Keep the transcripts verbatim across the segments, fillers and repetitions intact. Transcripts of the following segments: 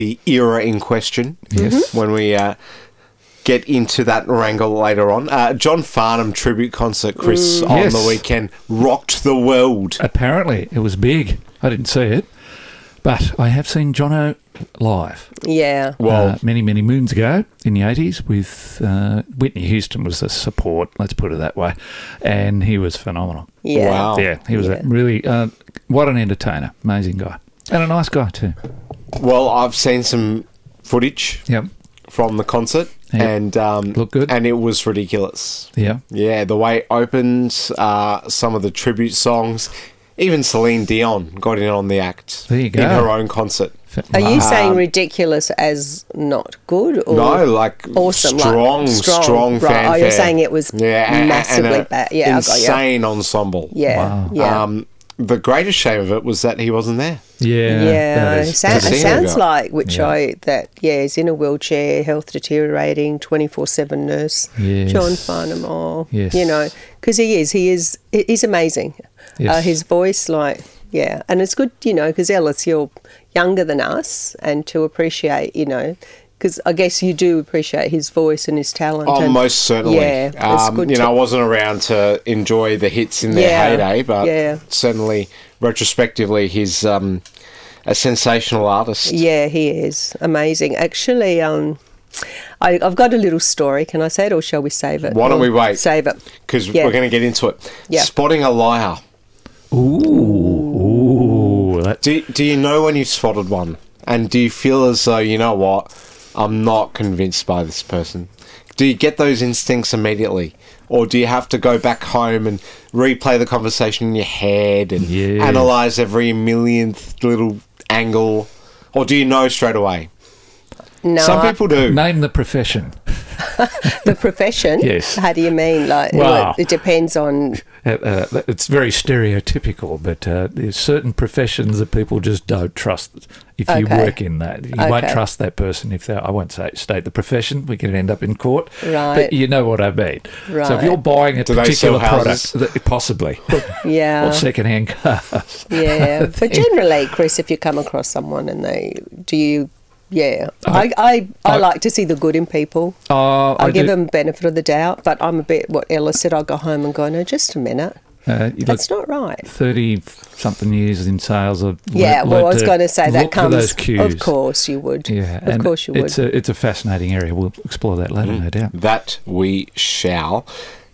the era in question. Yes. When we uh, get into that wrangle later on. Uh, John Farnham tribute concert, Chris, Mm. on Yes. the weekend rocked the world. Apparently, it was big. I didn't see it, but I have seen Jono live. Yeah. Well, uh, many, many moons ago in the eighties with uh, Whitney Houston was the support, let's put it that way, and he was phenomenal. Yeah. Wow. Yeah, he was Yeah. a really, uh, what an entertainer, amazing guy, and a nice guy too. well, I've seen some footage Yep, from the concert, Yep. and um, Looked good. and it was ridiculous. yeah, Yeah, the way it opens, uh, some of the tribute songs, even Celine Dion got in on the act There you go. in her own concert. Are you Wow. saying ridiculous as not good? Or No, like awesome, strong, like strong, strong, right. fanfare. Oh, you're saying it was yeah, and- massively and a bad. Yeah, I got you. insane ensemble. Yeah, Wow. yeah. Um, the greatest shame of it was that he wasn't there. Yeah, Yeah, that it, is- sound, I've it seen sounds it. like which Yeah. I that yeah, he's in a wheelchair, health deteriorating, twenty four seven nurse, Yes. John Farnham. Oh, Yes. you know, because he is, he is, he's amazing. Yes. Uh, his voice, like yeah, and it's good, you know, because Ellis, you're younger than us, and to appreciate, you know. Because I guess you do appreciate his voice and his talent. Oh, and, most certainly. Yeah, it's um, good you to- know, I wasn't around to enjoy the hits in their Yeah, heyday, but yeah. certainly, retrospectively, he's um, a sensational artist. Yeah, he is amazing. Actually, um, I, I've got a little story. Can I say it, or shall we save it? Why don't Or we wait? Save it. Because Yeah. we're going to get into it. Yeah. Spotting a liar. Ooh, ooh, that, Do, do you know when you've spotted one? And do you feel as though, you know what, I'm not convinced by this person? Do you get those instincts immediately? Or do you have to go back home and replay the conversation in your head and Yes. analyse every millionth little angle? Or do you know straight away? No, Some I- people do. name the profession. the profession. Yes. How do you mean? Like, Wow. it depends on. Uh, uh, it's very stereotypical, but uh, there's certain professions that people just don't trust. If you Okay. work in that, you won't Okay. trust that person if they. I won't say state the profession. We could end up in court, Right. but you know what I mean. So if Right. you're buying a Do they particular sell houses? product, that- possibly, Yeah. or second-hand cars. Yeah, but generally, Chris, if you come across someone and they do you, yeah, I I, I, I- like to see the good in people. Uh, I, I give do- them benefit of the doubt, but I'm a bit what Ella said. I go home and go, no, just a minute, Uh, you that's look, not right. thirty-something years in sales. I've Yeah, learnt- well, I learnt was to going to say that look for comes. those cues. Of course, you would. Yeah, of and course you would. It's a it's a fascinating area. We'll explore that later, Mm. no doubt. That we shall.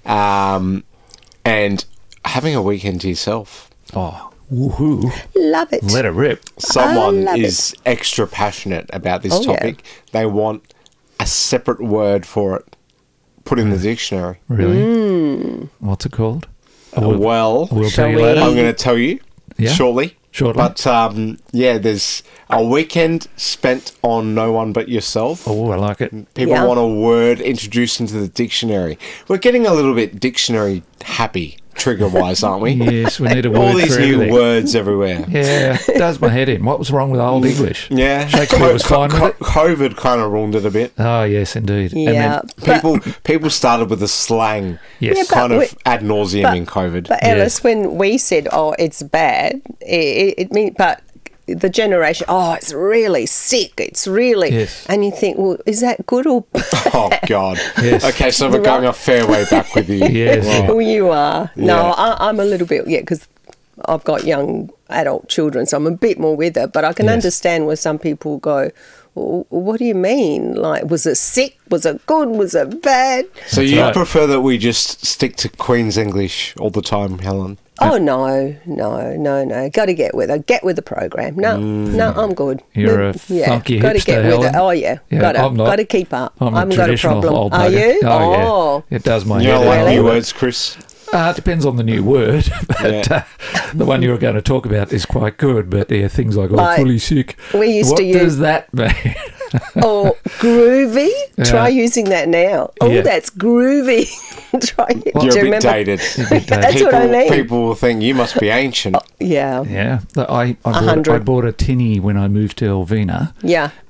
Um, and having a weekend to yourself. Oh, woohoo! Love it. Let it rip. Someone love is extra passionate about this Oh, yeah. topic. They want a separate word for it put in the dictionary. Really? Mm. What's it called? Uh, well, We'll Shall tell you we- later. I'm going to tell you Yeah? shortly. Shortly. But um, yeah, there's a weekend spent on no one but yourself. Oh, I like it. People Yeah. want a word introduced into the dictionary. We're getting a little bit dictionary happy, trigger wise, aren't we? Yes, we need a All word these for new everything. words everywhere. Yeah, it does my head in. What was wrong with old English? Yeah, Shakespeare was fine with it. COVID kind of ruined it a bit. Oh, yes, indeed. And Yeah, then- but- People people started with the slang, Yes. Yeah, but kind of we- ad nauseum but- in COVID. But Alice, when we said, "Oh, it's bad," it, it, it mean, but the generation, "Oh, it's really sick. It's really," Yes. and you think, "Well, is that good or?" Oh God. Yes. Okay, so we're going a fair way back with you. Yes, Wow. yeah. Well, you are. Yeah. No, I, I'm a little bit, yeah, because I've got young adult children, so I'm a bit more with it. But I can Yes. understand where some people go, well, what do you mean? Like, was it sick? Was it good? Was it bad? So That's you right. prefer that we just stick to Queen's English all the time, Helen? Oh, no, no, no, no. Got to get with it. Get with the program. No, no, I'm good. You're a yeah, funky gotta hipster, get with Helen. it. Oh, yeah. Yeah, got to I'm not. got to keep up. I'm I a haven't got a traditional problem. old Are bugger. you? Oh, yeah. It does my You head don't in. like Really? new words, Chris? Uh, it depends on the new word. But Yeah. uh, the one you were going to talk about is quite good. But yeah, things like, oh, Like, fully sick. we used what to use- does that mean? Oh, groovy. Yeah. Try using that now. Oh, Yeah. that's groovy. Try it. You're Do you a bit remember? dated. That's people, what I mean. People will think you must be ancient. Yeah. Yeah, I, I, bought, hundred. I bought a tinny when I moved to Elvina. Yeah.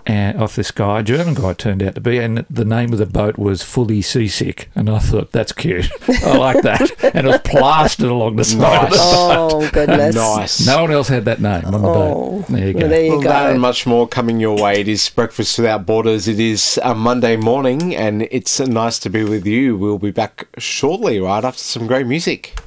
and off this guy, German guy it turned out to be, and the name of the boat was Fully Seasick. And I thought, that's cute. I like that. And it was plastered along the side of the boat. Oh, goodness. Nice. No one else had that name on the Oh, boat. There you go. well, there you Well, go. that and much more coming your way. It is Breakfast Without Borders. It is a Monday morning, and it's nice to be with you. We'll be back shortly, right after some great music.